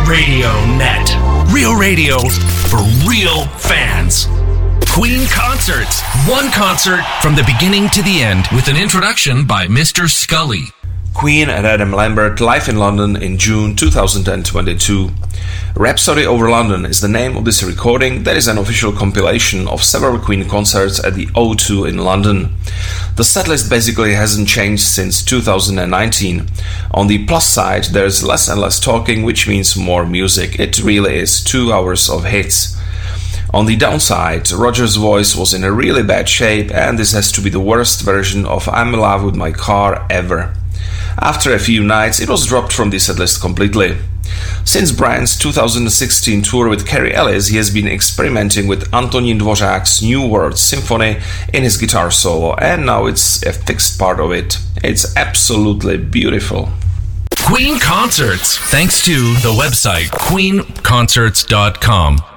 Radio Net. Real radio for real fans. Queen Concerts. One concert from the beginning to the end with an introduction by Mr. Scully. Queen and Adam Lambert live in London in June 2022. Rhapsody Over London is the name of this recording that is an official compilation of several Queen concerts at the O2 in London. The setlist basically hasn't changed since 2019. On the plus side, there's less and less talking, which means more music. It really is 2 hours of hits. On the downside, Roger's voice was in a really bad shape, and this has to be the worst version of I'm in Love with My Car ever. After a few nights, it was dropped from the setlist completely. Since Brian's 2016 tour with Carrie Ellis, he has been experimenting with Antonín Dvořák's New World Symphony in his guitar solo, and now it's a fixed part of it. It's absolutely beautiful. Queen Concerts, thanks to the website queenconcerts.com.